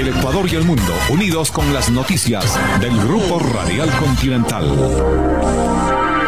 El Ecuador y el mundo, unidos con las noticias del Grupo Radial Continental.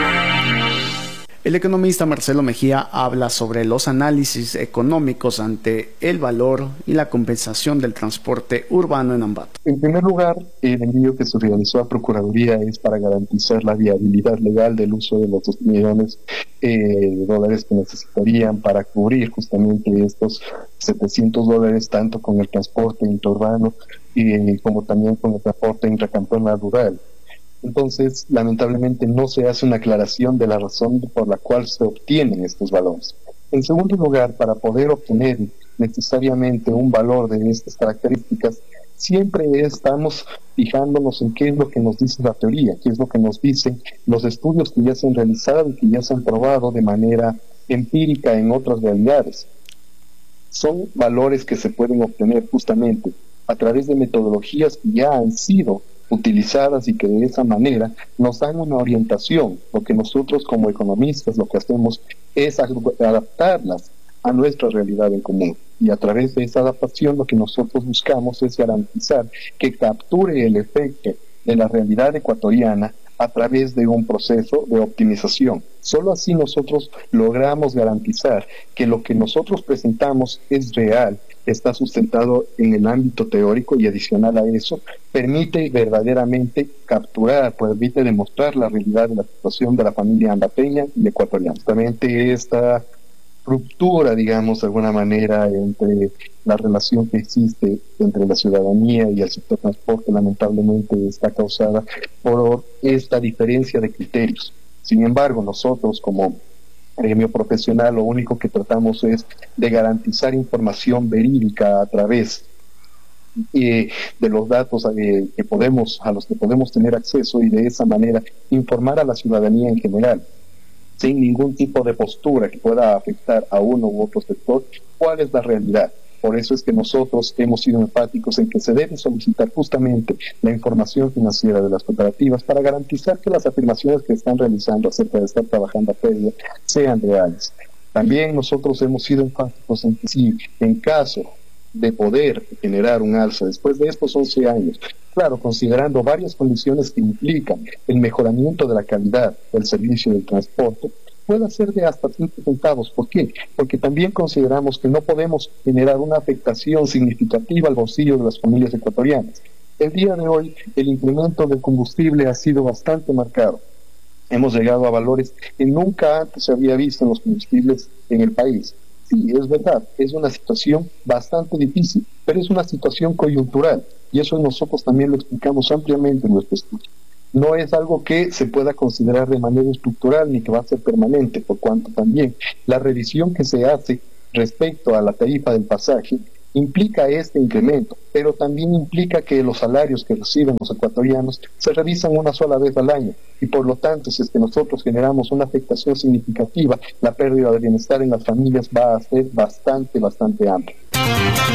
El economista Marcelo Mejía habla sobre los análisis económicos ante el valor y la compensación del transporte urbano en Ambato. En primer lugar, el envío que se realizó a Procuraduría es para garantizar la viabilidad legal del uso de los 2 millones de dólares que necesitarían para cubrir justamente estos $700, tanto con el transporte interurbano como también con el transporte intracantonal rural. Entonces, lamentablemente no se hace una aclaración de la razón por la cual se obtienen estos valores. En segundo lugar, para poder obtener necesariamente un valor de estas características, siempre estamos fijándonos en qué es lo que nos dice la teoría, qué es lo que nos dicen los estudios que ya se han realizado y que ya se han probado de manera empírica en otras realidades. Son valores que se pueden obtener justamente a través de metodologías que ya han sido utilizadas y que de esa manera nos dan una orientación. Lo que nosotros como economistas lo que hacemos es adaptarlas a nuestra realidad en común, y a través de esa adaptación lo que nosotros buscamos es garantizar que capture el efecto de la realidad ecuatoriana a través de un proceso de optimización. Solo así nosotros logramos garantizar que lo que nosotros presentamos es real, está sustentado en el ámbito teórico, y adicional a eso, permite verdaderamente capturar, permite demostrar la realidad de la situación de la familia ambateña y ecuatoriana. Justamente esta ruptura, digamos, de alguna manera, entre la relación que existe entre la ciudadanía y el sector transporte, lamentablemente está causada por esta diferencia de criterios. Sin embargo, nosotros como gremio profesional lo único que tratamos es de garantizar información verídica a través de los datos a los que podemos tener acceso, y de esa manera informar a la ciudadanía en general, sin ningún tipo de postura que pueda afectar a uno u otro sector, cuál es la realidad. Por eso es que nosotros hemos sido enfáticos en que se debe solicitar justamente la información financiera de las cooperativas para garantizar que las afirmaciones que están realizando acerca de estar trabajando a pérdida sean reales. También nosotros hemos sido enfáticos en que si en caso de poder generar un alza después de estos 11 años, claro, considerando varias condiciones que implican el mejoramiento de la calidad del servicio del transporte, puede ser de hasta 5 centavos. ¿Por qué? Porque también consideramos que no podemos generar una afectación significativa al bolsillo de las familias ecuatorianas. El día de hoy, el incremento del combustible ha sido bastante marcado. Hemos llegado a valores que nunca antes se había visto en los combustibles en el país. Sí, es verdad, es una situación bastante difícil, pero es una situación coyuntural, y eso nosotros también lo explicamos ampliamente en nuestro estudio. No es algo que se pueda considerar de manera estructural ni que va a ser permanente, por cuanto también la revisión que se hace respecto a la tarifa del pasaje implica este incremento, pero también implica que los salarios que reciben los ecuatorianos se revisan una sola vez al año, y por lo tanto, si es que nosotros generamos una afectación significativa, la pérdida de bienestar en las familias va a ser bastante amplia.